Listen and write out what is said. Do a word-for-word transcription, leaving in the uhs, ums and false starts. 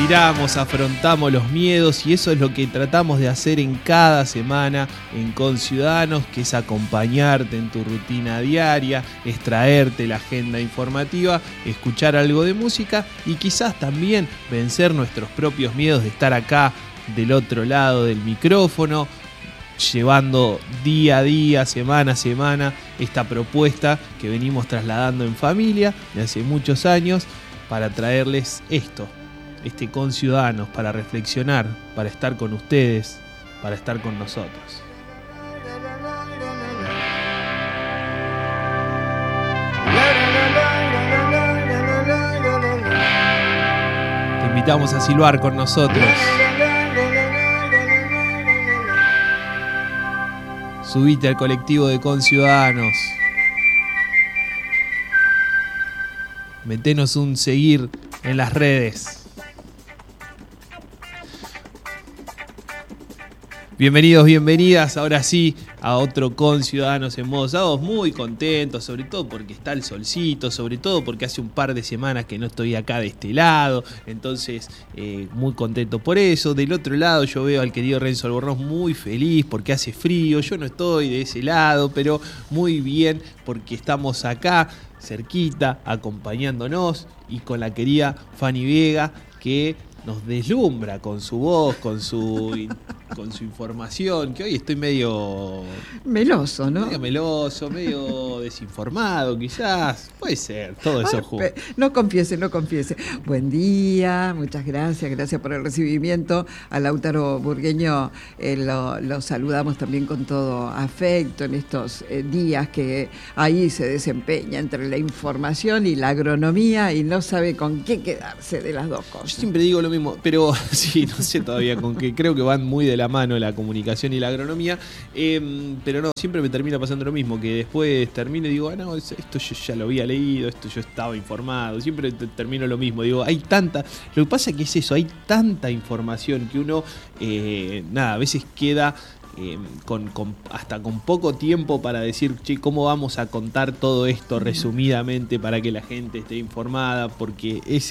respiramos, afrontamos los miedos y eso es lo que tratamos de hacer en cada semana en Conciudadanos, que es acompañarte en tu rutina diaria, es traerte la agenda informativa, escuchar algo de música y quizás también vencer nuestros propios miedos de estar acá del otro lado del micrófono, llevando día a día, semana a semana, esta propuesta que venimos trasladando en familia de hace muchos años para traerles esto, este Conciudadanos, para reflexionar, para estar con ustedes, para estar con nosotros. Te invitamos a silbar con nosotros. Subite al colectivo de Conciudadanos. Metenos un seguir en las redes. Bienvenidos, bienvenidas, ahora sí, a otro Conciudadanos en modo sábado. Muy contentos, sobre todo porque está el solcito, sobre todo porque hace un par de semanas que no estoy acá de este lado, entonces eh, muy contento por eso. Del otro lado yo veo al querido Renzo Albornoz muy feliz porque hace frío, yo no estoy de ese lado, pero muy bien porque estamos acá cerquita, acompañándonos y con la querida Fanny Vega, que nos deslumbra con su voz, con su, con su información, que hoy estoy medio... Meloso, ¿no? Medio meloso, medio desinformado quizás, puede ser, todo eso junto. No confiese, no confiese. Buen día, muchas gracias, gracias por el recibimiento. A Lautaro Burgueño eh, lo, lo saludamos también con todo afecto en estos eh, días que ahí se desempeña entre la información y la agronomía y no sabe con qué quedarse de las dos cosas. Yo siempre digo lo mismo, pero sí, no sé todavía con qué, creo que van muy de la mano la comunicación y la agronomía, eh, pero no, siempre me termina pasando lo mismo, que después termino y digo, ah, no, esto yo ya lo había leído, esto yo estaba informado, siempre termino lo mismo, digo, hay tanta, lo que pasa es que es eso, hay tanta información que uno, eh, nada, a veces queda... Eh, con, con, hasta con poco tiempo para decir, che, ¿cómo vamos a contar todo esto resumidamente para que la gente esté informada? Porque ese